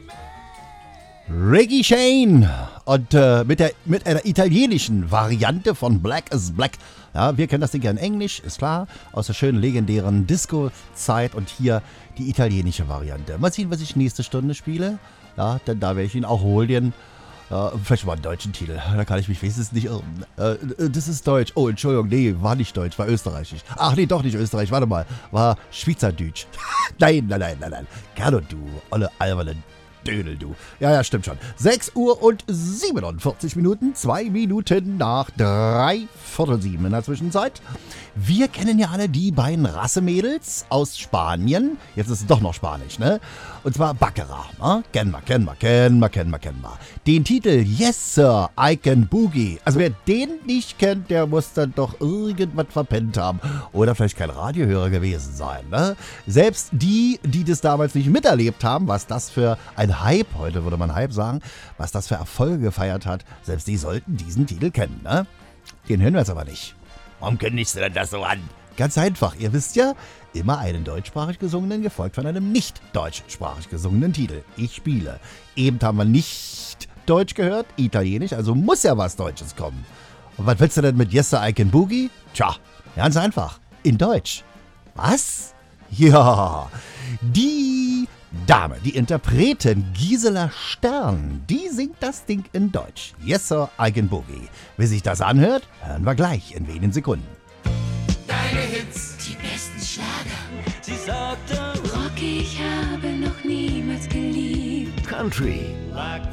Reggie Shane und mit einer italienischen Variante von Black is Black. Ja, wir kennen das Ding ja in Englisch, ist klar, aus der schönen legendären Disco-Zeit und hier die italienische Variante. Mal sehen, was ich nächste Stunde spiele. Ja, denn da werde ich ihn auch holen. Vielleicht mal einen deutschen Titel, da kann ich mich wenigstens nicht irren. Das ist Deutsch. Oh, Entschuldigung, nee, war nicht Deutsch, war österreichisch. Ach nee, doch nicht österreichisch, warte mal, war Schweizerdeutsch. Nein. Carlo, du olle alberne Dödel, du. Ja, stimmt schon. 6 Uhr und 47 Minuten, 2 Minuten nach 6:45 in der Zwischenzeit. Wir kennen ja alle die beiden Rassemädels aus Spanien. Jetzt ist es doch noch Spanisch, ne? Und zwar Baccarat. Kennen wir. Den Titel Yes Sir, I Can Boogie. Also wer den nicht kennt, der muss dann doch irgendwas verpennt haben. Oder vielleicht kein Radiohörer gewesen sein, ne? Selbst die das damals nicht miterlebt haben, was das für ein Hype, heute würde man Hype sagen, was das für Erfolge gefeiert hat, selbst die sollten diesen Titel kennen, ne? Den hören wir jetzt aber nicht. Warum kündigst du denn das so an? Ganz einfach, ihr wisst ja, immer einen deutschsprachig gesungenen, gefolgt von einem nicht deutschsprachig gesungenen Titel. Ich spiele. Eben haben wir nicht Deutsch gehört, Italienisch, also muss ja was Deutsches kommen. Und was willst du denn mit Yes Sir, I Can Boogie? Tja, ganz einfach, in Deutsch. Was? Ja, die Dame, die Interpretin Gisela Stern, die singt das Ding in Deutsch. Yes Sir, I Can Boogie. Wie sich das anhört, hören wir gleich in wenigen Sekunden. Deine Hits, Die besten Schlager. sie sagte, Rock, ich habe noch niemals geliebt. Country, lag